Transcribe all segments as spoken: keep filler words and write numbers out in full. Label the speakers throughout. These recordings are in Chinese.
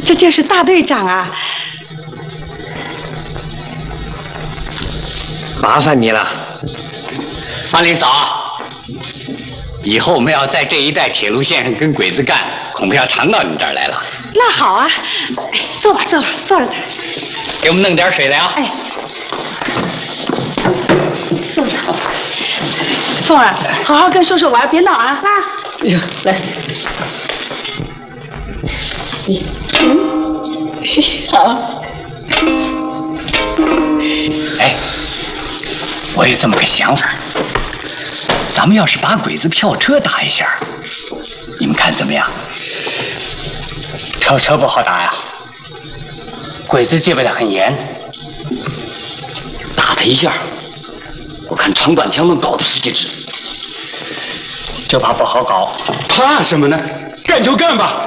Speaker 1: 这就是大队长啊！
Speaker 2: 麻烦你了，
Speaker 3: 安林嫂。以后我们要在这一带铁路线上跟鬼子干，恐怕要常到你这儿来了。
Speaker 1: 那好啊，哎，坐吧，坐吧，坐着。
Speaker 3: 给我们弄点水来啊！
Speaker 1: 哎，坐着。凤儿，好好跟叔叔玩，别闹啊！来，
Speaker 2: 哎呀，来，你，
Speaker 1: 嗯，好。
Speaker 3: 哎，我有这么个想法，咱们要是把鬼子票车打一下，你们看怎么样？
Speaker 4: 票车不好打呀，鬼子戒备的很严。
Speaker 2: 打他一下，我看长短枪能搞得十几支，
Speaker 4: 就怕不好搞。
Speaker 2: 怕什么呢？干就干吧。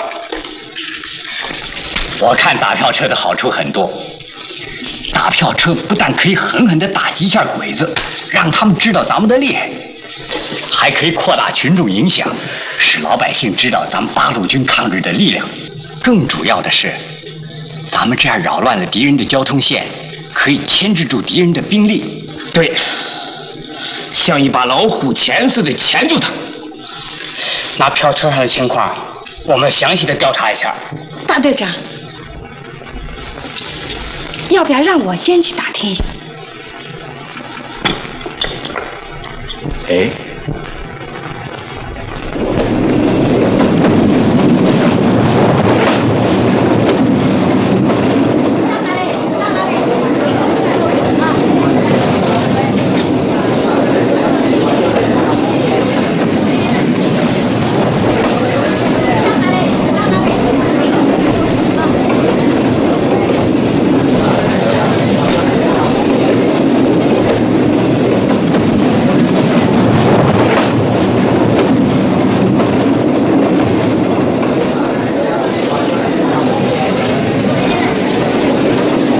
Speaker 3: 我看打票车的好处很多。打票车不但可以狠狠地打击一下鬼子，让他们知道咱们的厉害，还可以扩大群众影响，使老百姓知道咱们八路军抗日的力量。更主要的是，咱们这样扰乱了敌人的交通线，可以牵制住敌人的兵力。
Speaker 2: 对，像一把老虎钳似的钳住他。
Speaker 4: 那票车上的情况，我们详细的调查一下。
Speaker 1: 大队长，要不要让我先去打听一下？
Speaker 2: 哎。